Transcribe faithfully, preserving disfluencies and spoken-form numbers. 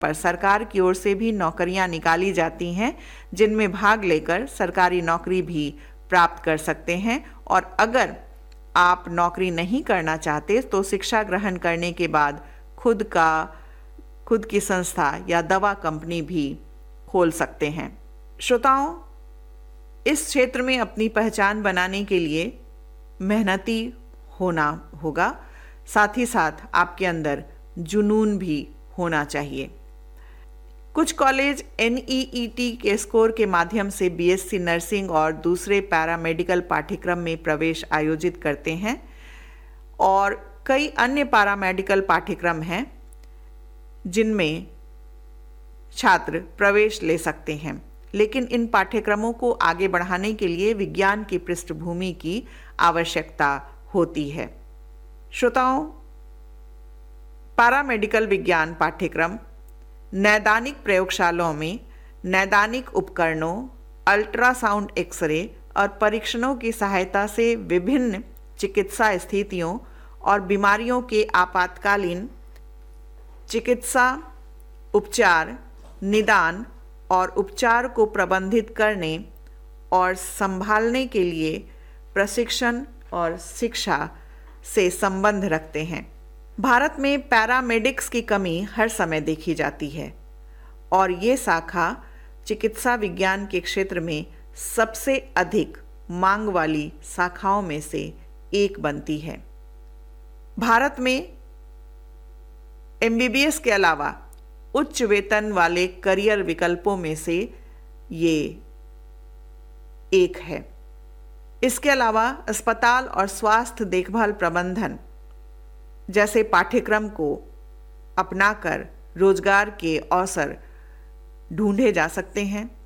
पर सरकार की ओर से भी नौकरियां निकाली जाती हैं, जिनमें भाग लेकर सरकारी नौकरी भी प्राप्त कर सकते हैं। और अगर आप नौकरी नहीं करना चाहते तो शिक्षा ग्रहण करने के बाद खुद का खुद की संस्था या दवा कंपनी भी खोल सकते हैं। श्रोताओं, इस क्षेत्र में अपनी पहचान बनाने के लिए मेहनती होना होगा, साथ ही साथ आपके अंदर जुनून भी होना चाहिए। कुछ college N E E T के स्कोर के माध्यम से बी एस सी नर्सिंग और दूसरे पैरामेडिकल पाठ्यक्रम में प्रवेश आयोजित करते हैं और कई अन्य पैरामेडिकल पाठ्यक्रम हैं जिनमें छात्र प्रवेश ले सकते हैं। लेकिन इन पाठ्यक्रमों को आगे बढ़ाने के लिए विज्ञान की पृष्ठभूमि की आवश्यकता होती है। श्रोताओं, पैरामेडिकल विज्ञान पाठ्यक्रम नैदानिक प्रयोगशालाओं में नैदानिक उपकरणों, अल्ट्रासाउंड, एक्सरे और परीक्षणों की सहायता से विभिन्न चिकित्सा स्थितियों और बीमारियों के आपातकालीन चिकित्सा, उपचार, निदान और उपचार को प्रबंधित करने और संभालने के लिए प्रशिक्षण और शिक्षा से संबंध रखते हैं। भारत में पैरामेडिक्स की कमी हर समय देखी जाती है और ये शाखा चिकित्सा विज्ञान के क्षेत्र में सबसे अधिक मांग वाली शाखाओं में से एक बनती है। भारत में एम बी बी एस के अलावा उच्च वेतन वाले करियर विकल्पों में से ये एक है। इसके अलावा अस्पताल और स्वास्थ्य देखभाल प्रबंधन जैसे पाठ्यक्रम को अपनाकर रोजगार के अवसर ढूंढे जा सकते हैं।